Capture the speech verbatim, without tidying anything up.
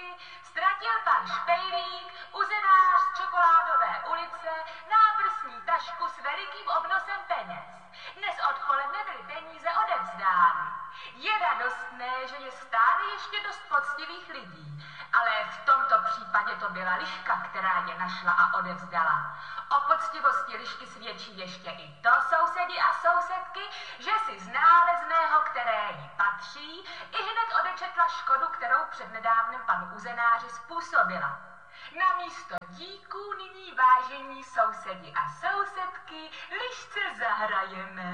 ztratil pan Špejlík, uzenář z Čokoládové ulice, náprsní tašku s velikým obnosem peněz. Dnes odpoledne byly peníze odevzdány. Je radostné, že je stále ještě dost poctivých lidí, ale v tomto případě to byla liška, která je našla a odevzdala. O poctivosti lišky svědčí ještě i to, sousedi a sousedky, že si z nálezného, které jí patří, i hned odečetla škodu, kterou přednedávnem panu uzenáři způsobila. Na místo díků nyní, vážení sousedi a sousedky, lišce zahrajeme.